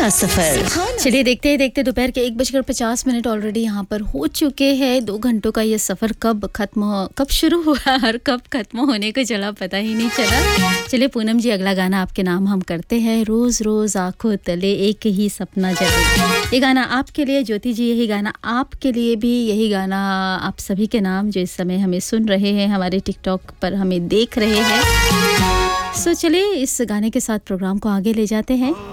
सुहाना सफर। चलिए देखते ही देखते दोपहर के 1:50 ऑलरेडी यहाँ पर हो चुके हैं। 2 घंटों का ये सफर कब शुरू हुआ और कब खत्म होने को चला पता ही नहीं चला। चलिए पूनम जी, अगला गाना आपके नाम हम करते हैं। रोज रोज आंखों तले एक ही सपना जले, ये गाना आपके लिए। ज्योति जी, यही गाना आपके लिए भी। यही गाना आप सभी के नाम जो इस समय हमें सुन रहे हैं, हमारे टिकटॉक पर हमें देख रहे हैं। चलिए इस गाने के साथ प्रोग्राम को आगे ले जाते हैं।